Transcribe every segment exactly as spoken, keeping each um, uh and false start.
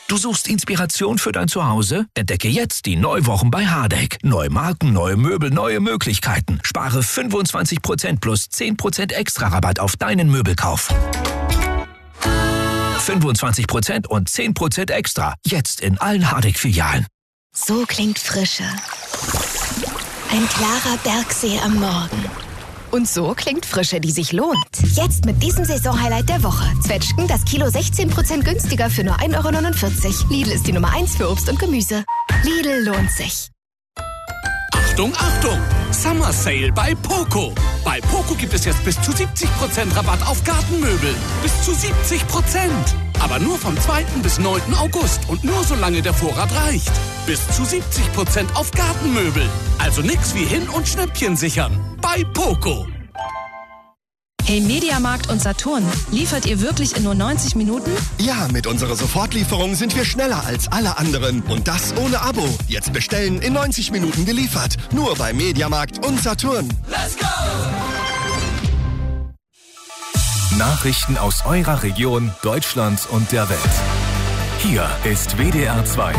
Du suchst Inspiration für dein Zuhause? Entdecke jetzt die Neuwochen bei Hardegg. Neue Marken, neue Möbel, neue Möglichkeiten. Spare fünfundzwanzig Prozent plus zehn Prozent extra Rabatt auf deinen Möbelkauf. fünfundzwanzig Prozent und zehn Prozent extra. Jetzt in allen Hardegg-Filialen. So klingt Frische. Ein klarer Bergsee am Morgen. Und so klingt Frische, die sich lohnt. Jetzt mit diesem Saisonhighlight der Woche. Zwetschgen das Kilo sechzehn Prozent günstiger für nur ein Euro neunundvierzig. Lidl ist die Nummer eins für Obst und Gemüse. Lidl lohnt sich. Achtung, Achtung! Summer Sale bei Poco. Bei Poco gibt es jetzt bis zu siebzig Prozent Rabatt auf Gartenmöbel. Bis zu siebzig Prozent. Aber nur vom zweiten bis neunten August und nur solange der Vorrat reicht. Bis zu siebzig Prozent auf Gartenmöbel. Also nix wie hin- und Schnäppchen sichern. Bei Poco. Hey Mediamarkt und Saturn, liefert ihr wirklich in nur neunzig Minuten? Ja, mit unserer Sofortlieferung sind wir schneller als alle anderen. Und das ohne Abo. Jetzt bestellen, in neunzig Minuten geliefert. Nur bei Mediamarkt und Saturn. Let's go! Nachrichten aus eurer Region, Deutschland und der Welt. Hier ist W D R zwei.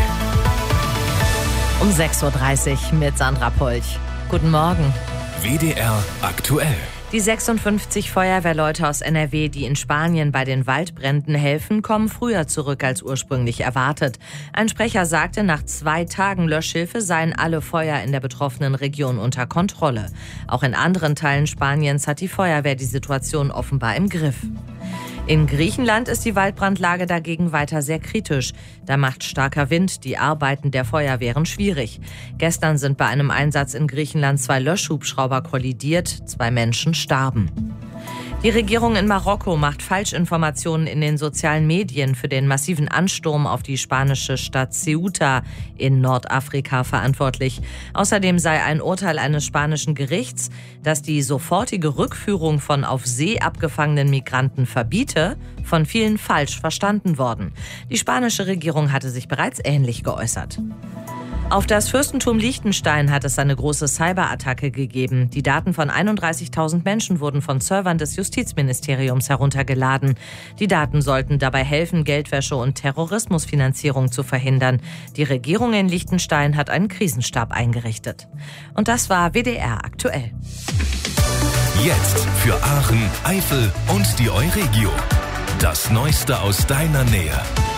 Um sechs Uhr dreißig mit Sandra Polch. Guten Morgen. W D R aktuell. Die sechsundfünfzig Feuerwehrleute aus N R W, die in Spanien bei den Waldbränden helfen, kommen früher zurück als ursprünglich erwartet. Ein Sprecher sagte, nach zwei Tagen Löschhilfe seien alle Feuer in der betroffenen Region unter Kontrolle. Auch in anderen Teilen Spaniens hat die Feuerwehr die Situation offenbar im Griff. In Griechenland ist die Waldbrandlage dagegen weiter sehr kritisch. Da macht starker Wind die Arbeiten der Feuerwehren schwierig. Gestern sind bei einem Einsatz in Griechenland zwei Löschhubschrauber kollidiert, zwei Menschen starben. Die Regierung in Marokko macht Falschinformationen in den sozialen Medien für den massiven Ansturm auf die spanische Stadt Ceuta in Nordafrika verantwortlich. Außerdem sei ein Urteil eines spanischen Gerichts, das die sofortige Rückführung von auf See abgefangenen Migranten verbiete, von vielen falsch verstanden worden. Die spanische Regierung hatte sich bereits ähnlich geäußert. Auf das Fürstentum Liechtenstein hat es eine große Cyberattacke gegeben. Die Daten von einunddreißigtausend Menschen wurden von Servern des Justizministeriums heruntergeladen. Die Daten sollten dabei helfen, Geldwäsche und Terrorismusfinanzierung zu verhindern. Die Regierung in Liechtenstein hat einen Krisenstab eingerichtet. Und das war W D R aktuell. Jetzt für Aachen, Eifel und die Euregio. Das Neueste aus deiner Nähe.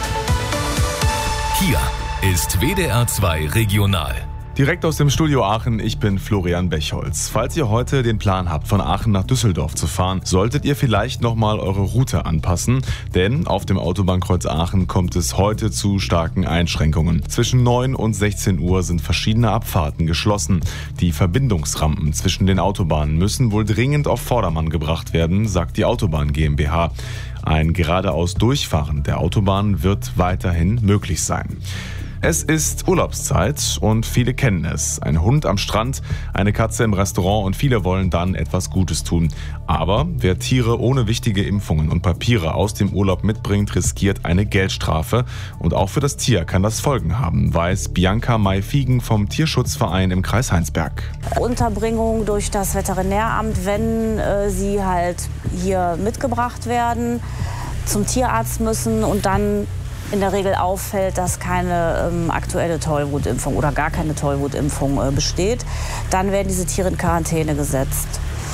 Hier ist W D R zwei Regional. Direkt aus dem Studio Aachen, ich bin Florian Bechholz. Falls ihr heute den Plan habt, von Aachen nach Düsseldorf zu fahren, solltet ihr vielleicht nochmal eure Route anpassen, denn auf dem Autobahnkreuz Aachen kommt es heute zu starken Einschränkungen. Zwischen neun und sechzehn Uhr sind verschiedene Abfahrten geschlossen. Die Verbindungsrampen zwischen den Autobahnen müssen wohl dringend auf Vordermann gebracht werden, sagt die Autobahn GmbH. Ein geradeaus Durchfahren der Autobahn wird weiterhin möglich sein. Es ist Urlaubszeit und viele kennen es. Ein Hund am Strand, eine Katze im Restaurant und viele wollen dann etwas Gutes tun. Aber wer Tiere ohne wichtige Impfungen und Papiere aus dem Urlaub mitbringt, riskiert eine Geldstrafe. Und auch für das Tier kann das Folgen haben, weiß Bianca May-Fiegen vom Tierschutzverein im Kreis Heinsberg. Unterbringung durch das Veterinäramt, wenn äh, sie halt hier mitgebracht werden, zum Tierarzt müssen und dann in der Regel auffällt, dass keine ähm, aktuelle Tollwutimpfung oder gar keine Tollwutimpfung äh, besteht, dann werden diese Tiere in Quarantäne gesetzt.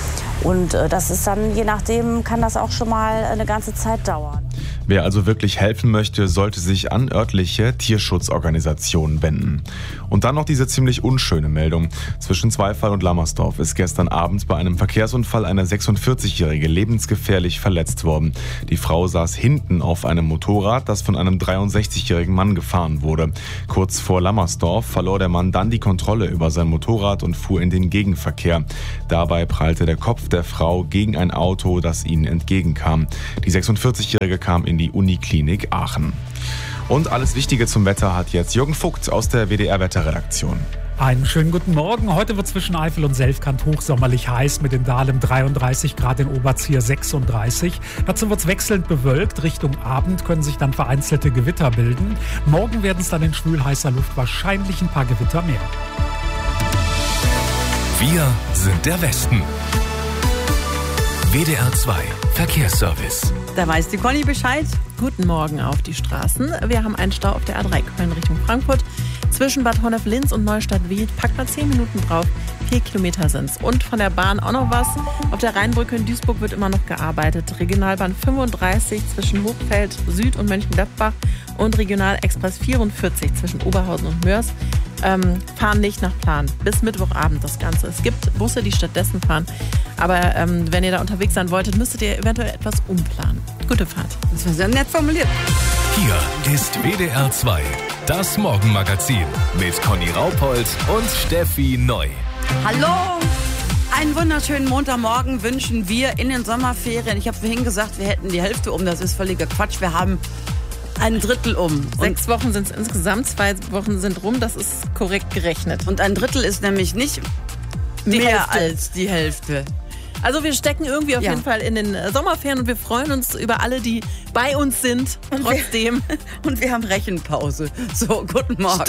Und äh, das ist dann, je nachdem, kann das auch schon mal eine ganze Zeit dauern. Wer also wirklich helfen möchte, sollte sich an örtliche Tierschutzorganisationen wenden. Und dann noch diese ziemlich unschöne Meldung. Zwischen Zweifall und Lammersdorf ist gestern Abend bei einem Verkehrsunfall eine sechsundvierzigjährige lebensgefährlich verletzt worden. Die Frau saß hinten auf einem Motorrad, das von einem dreiundsechzigjährigen Mann gefahren wurde. Kurz vor Lammersdorf verlor der Mann dann die Kontrolle über sein Motorrad und fuhr in den Gegenverkehr. Dabei prallte der Kopf der Frau gegen ein Auto, das ihnen entgegenkam. Die sechsundvierzigjährige kam in die Uniklinik Aachen. Und alles Wichtige zum Wetter hat jetzt Jürgen Vogt aus der W D R-Wetterredaktion. Einen schönen guten Morgen. Heute wird zwischen Eifel und Selfkant hochsommerlich heiß mit in Dahlem dreiunddreißig Grad, in Oberzier sechsunddreißig. Dazu wird es wechselnd bewölkt. Richtung Abend können sich dann vereinzelte Gewitter bilden. Morgen werden es dann in schwül-heißer Luft wahrscheinlich ein paar Gewitter mehr. Wir sind der Westen. W D R zwei Verkehrsservice. Da weiß die Conny Bescheid. Guten Morgen auf die Straßen. Wir haben einen Stau auf der A drei Köln Richtung Frankfurt. Zwischen Bad Honnef-Linz und Neustadt-Wied packt man zehn Minuten drauf. Vier Kilometer sind's. Und von der Bahn auch noch was. Auf der Rheinbrücke in Duisburg wird immer noch gearbeitet. Regionalbahn fünfunddreißig zwischen Hochfeld Süd und Mönchengladbach und Regionalexpress vierundvierzig zwischen Oberhausen und Mörs ähm, fahren nicht nach Plan. Bis Mittwochabend das Ganze. Es gibt Busse, die stattdessen fahren. Aber ähm, wenn ihr da unterwegs sein wolltet, müsstet ihr eventuell etwas umplanen. Gute Fahrt. Das war sehr nett formuliert. Hier ist W D R zwei, das Morgenmagazin mit Conny Raupold und Steffi Neu. Hallo! Einen wunderschönen Montagmorgen wünschen wir in den Sommerferien. Ich habe vorhin gesagt, wir hätten die Hälfte um. Das ist völliger Quatsch. Wir haben ein Drittel um. Sechs Wochen sind es insgesamt, zwei Wochen sind rum. Das ist korrekt gerechnet. Und ein Drittel ist nämlich nicht die mehr Hälfte. als die Hälfte. Also wir stecken irgendwie auf ja. jeden Fall in den Sommerferien und wir freuen uns über alle, die bei uns sind. Und trotzdem. Wir, und wir haben Rechenpause. So, guten Morgen.